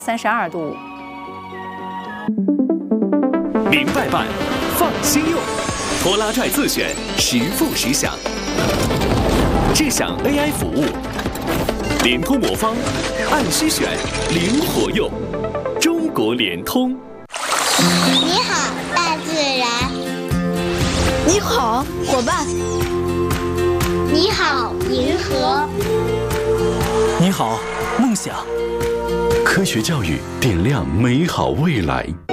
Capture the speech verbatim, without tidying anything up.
三十二度。 明白办，放心用，拖拉拽自选，实付实享，智享 A I 服务，联通魔方，按需选，灵活用，中国联通。 你好，大自然。 你好，伙伴。 你好，银河。 你好，梦想。 科学教育点亮美好未来。